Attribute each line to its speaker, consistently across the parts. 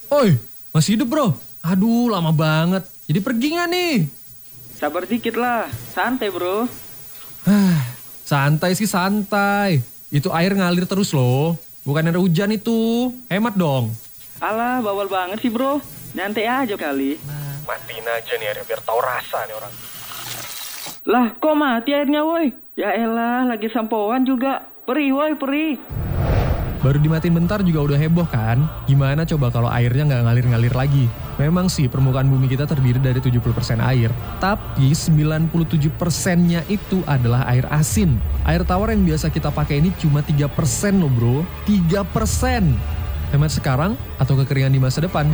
Speaker 1: Oi, masih hidup bro? Aduh, lama banget. Jadi pergi nggak nih?
Speaker 2: Sabar dikit lah, santai bro.
Speaker 1: Santai sih santai. Itu air ngalir terus loh. Bukan ada hujan itu. Hemat dong.
Speaker 2: Alah, bawal banget sih bro. Nyantai aja kali.
Speaker 1: Matiin aja nih airnya biar tahu rasa nih orang.
Speaker 2: Lah, kok mati airnya woi? Ya elah, lagi sampoan juga. Perih woi, perih.
Speaker 1: Baru dimatiin bentar juga udah heboh kan? Gimana coba kalau airnya nggak ngalir-ngalir lagi? Memang sih permukaan bumi kita terdiri dari 70% air. Tapi 97%-nya itu adalah air asin. Air tawar yang biasa kita pakai ini cuma 3% loh bro. 3%. Hemat sekarang atau kekeringan di masa depan?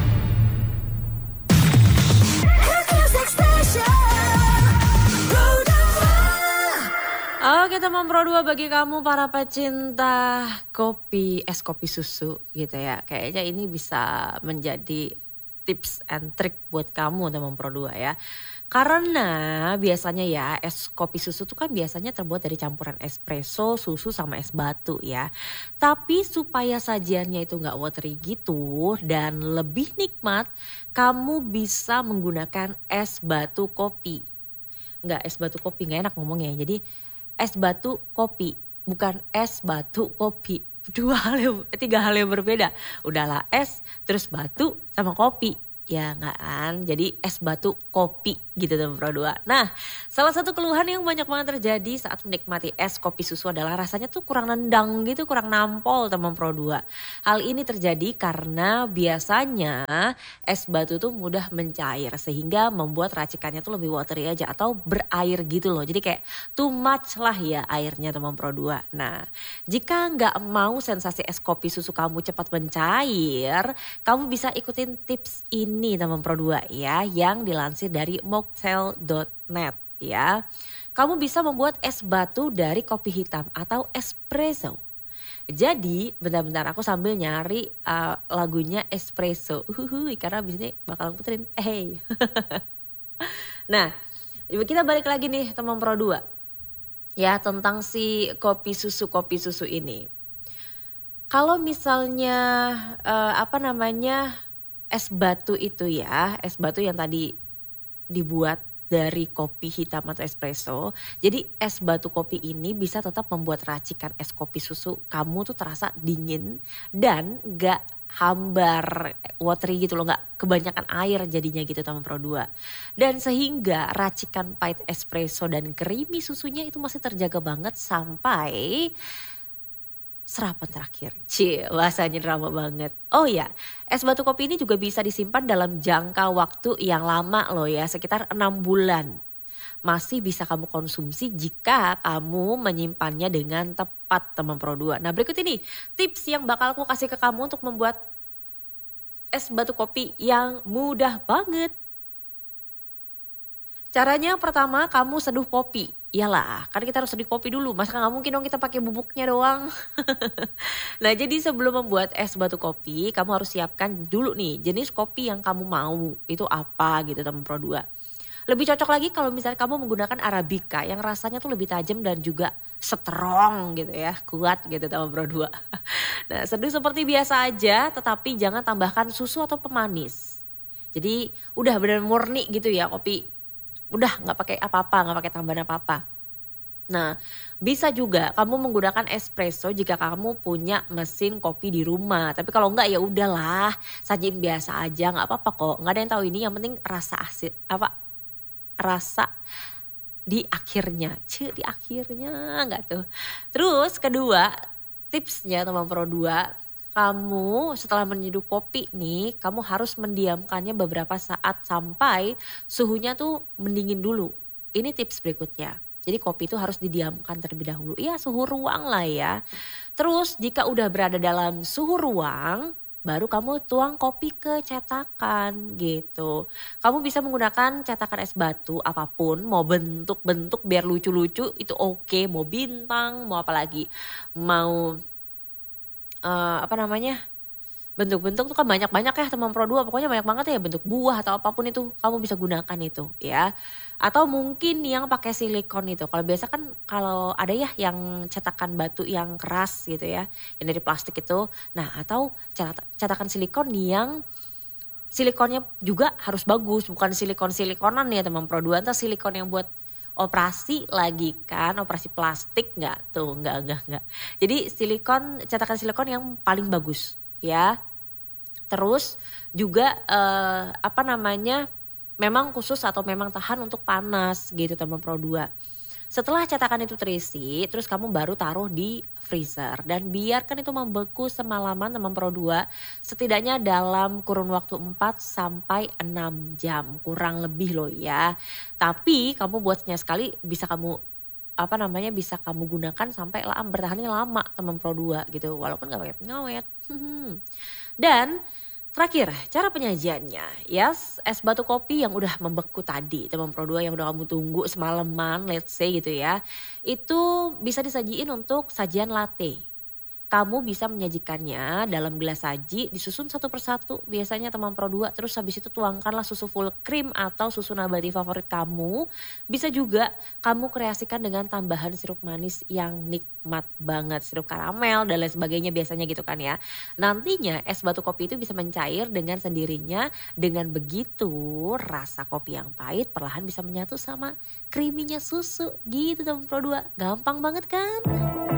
Speaker 3: Oke teman Pro 2 bagi kamu para pecinta kopi, es kopi susu gitu ya. Kayaknya ini bisa menjadi tips and trick buat kamu teman Pro 2 ya. Karena biasanya ya es kopi susu tuh kan biasanya terbuat dari campuran espresso, susu sama es batu ya. Tapi supaya sajiannya itu gak watery gitu dan lebih nikmat, kamu bisa menggunakan es batu kopi. Enggak, es batu kopi gak enak ngomongnya. Jadi es batu kopi, bukan es batu kopi. Tiga hal yang berbeda. Udahlah es, terus batu sama kopi. Ya enggak kan, jadi es batu kopi gitu teman Pro 2. Nah salah satu keluhan yang banyak banget terjadi saat menikmati es kopi susu adalah rasanya tuh kurang nendang gitu, kurang nampol teman Pro 2. Hal ini terjadi karena biasanya es batu tuh mudah mencair sehingga membuat racikannya tuh lebih watery aja atau berair gitu loh. Jadi kayak too much lah ya airnya teman Pro 2. Nah jika nggak mau sensasi es kopi susu kamu cepat mencair, kamu bisa ikutin tips ini teman Pro 2 ya yang dilansir dari mocktail.net ya. Kamu bisa membuat es batu dari kopi hitam atau espresso. Jadi bentar-bentar aku sambil nyari lagunya espresso. Karena abis ini bakal puterin. Hey. Nah kita balik lagi nih teman Pro 2. Ya tentang si kopi susu ini. Kalau misalnya es batu itu ya, es batu yang tadi dibuat dari kopi hitam atau espresso. Jadi es batu kopi ini bisa tetap membuat racikan es kopi susu kamu tuh terasa dingin dan gak hambar watery gitu loh, gak kebanyakan air jadinya gitu teman Pro 2. Dan sehingga racikan pahit espresso dan creamy susunya itu masih terjaga banget sampai serapan terakhir. Bahasanya drama banget. Oh ya, es batu kopi ini juga bisa disimpan dalam jangka waktu yang lama loh ya, sekitar 6 bulan. Masih bisa kamu konsumsi jika kamu menyimpannya dengan tepat teman Pro 2. Nah berikut ini tips yang bakal aku kasih ke kamu untuk membuat es batu kopi yang mudah banget. Caranya pertama kamu seduh kopi. Iyalah, kan kita harus seduh kopi dulu. Masa gak mungkin dong kita pakai bubuknya doang. Nah jadi sebelum membuat es batu kopi, kamu harus siapkan dulu nih jenis kopi yang kamu mau. Itu apa gitu teman Pro 2. Lebih cocok lagi kalau misalnya kamu menggunakan Arabica yang rasanya tuh lebih tajam dan juga strong gitu ya. Kuat gitu teman Pro 2. Nah seduh seperti biasa aja tetapi jangan tambahkan susu atau pemanis. Jadi udah benar murni gitu ya kopi. Udah gak pakai apa-apa, gak pakai tambahan apa-apa. Nah bisa juga kamu menggunakan espresso jika kamu punya mesin kopi di rumah. Tapi kalau enggak ya udahlah, sajiin biasa aja gak apa-apa kok. Gak ada yang tahu ini, yang penting rasa asin, rasa di akhirnya. Di akhirnya enggak tuh. Terus kedua tipsnya teman Pro 2. Kamu setelah menyeduh kopi nih, kamu harus mendiamkannya beberapa saat sampai suhunya tuh mendingin dulu. Ini tips berikutnya. Jadi kopi itu harus didiamkan terlebih dahulu. Ya suhu ruang lah ya. Terus jika udah berada dalam suhu ruang, baru kamu tuang kopi ke cetakan gitu. Kamu bisa menggunakan cetakan es batu apapun, mau bentuk-bentuk biar lucu-lucu itu oke. Mau bintang, mau apa lagi, mau bentuk-bentuk tuh kan banyak-banyak ya teman Pro 2. Pokoknya banyak banget ya bentuk buah atau apapun itu kamu bisa gunakan itu ya. Atau mungkin yang pakai silikon itu. Kalau biasa kan kalau ada ya yang cetakan batu yang keras gitu ya, yang dari plastik itu. Nah atau cetakan silikon yang silikonnya juga harus bagus, bukan silikon-silikonan ya teman Pro 2, entah silikon yang buat operasi lagi kan, operasi plastik nggak tuh, nggak. Jadi cetakan silikon yang paling bagus ya. Terus juga memang khusus atau memang tahan untuk panas gitu teman Pro 2. Setelah cetakan itu terisi, terus kamu baru taruh di freezer dan biarkan itu membeku semalaman teman Pro 2, setidaknya dalam kurun waktu 4 sampai 6 jam, kurang lebih loh ya. Tapi kamu buatnya sekali bisa kamu bisa kamu gunakan sampai bertahannya lama teman Pro 2 gitu, walaupun gak pakai pengawet. Dan terakhir, cara penyajiannya, es batu kopi yang udah membeku tadi, teman Pro 2 yang udah kamu tunggu semalaman, let's say gitu ya, itu bisa disajiin untuk sajian latte. Kamu bisa menyajikannya dalam gelas saji, disusun satu persatu biasanya teman Pro 2, terus habis itu tuangkanlah susu full cream atau susu nabati favorit kamu. Bisa juga kamu kreasikan dengan tambahan sirup manis yang nikmat banget, sirup karamel dan lain sebagainya biasanya gitu kan ya. Nantinya es batu kopi itu bisa mencair dengan sendirinya, dengan begitu rasa kopi yang pahit perlahan bisa menyatu sama creaminya susu gitu teman Pro 2. Gampang banget kan?